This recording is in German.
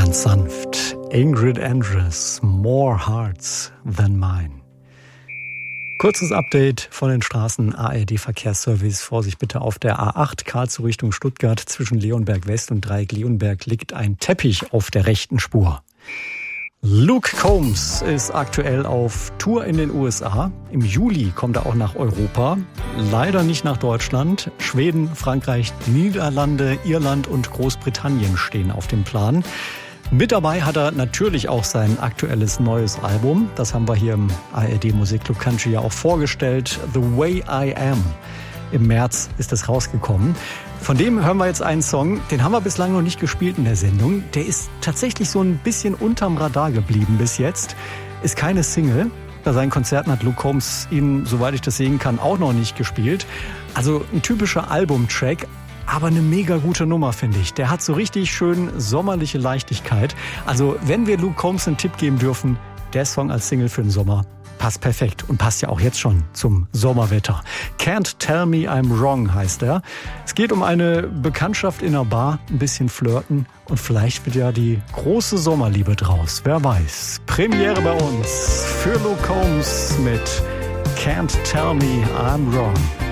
Ganz sanft. Ingrid Andress, More Hearts Than Mine. Kurzes Update von den Straßen. ARD-Verkehrsservice. Vorsicht bitte auf der A8 Karlsruhe Richtung Stuttgart. Zwischen Leonberg West und Dreieck-Leonberg liegt ein Teppich auf der rechten Spur. Luke Combs ist aktuell auf Tour in den USA. Im Juli kommt er auch nach Europa. Leider nicht nach Deutschland. Schweden, Frankreich, Niederlande, Irland und Großbritannien stehen auf dem Plan. Mit dabei hat er natürlich auch sein aktuelles neues Album. Das haben wir hier im ARD Musikclub Country ja auch vorgestellt. The Way I Am. Im März ist es rausgekommen. Von dem hören wir jetzt einen Song, den haben wir bislang noch nicht gespielt in der Sendung. Der ist tatsächlich so ein bisschen unterm Radar geblieben bis jetzt. Ist keine Single. Bei seinen Konzerten hat Luke Combs ihn, soweit ich das sehen kann, auch noch nicht gespielt. Also ein typischer Albumtrack, aber eine mega gute Nummer, finde ich. Der hat so richtig schön sommerliche Leichtigkeit. Also wenn wir Luke Combs einen Tipp geben dürfen, der Song als Single für den Sommer passt perfekt und passt ja auch jetzt schon zum Sommerwetter. Can't Tell Me I'm Wrong heißt er. Es geht um eine Bekanntschaft in einer Bar, ein bisschen flirten und vielleicht wird ja die große Sommerliebe draus. Wer weiß. Premiere bei uns für Luke Combs mit Can't Tell Me I'm Wrong.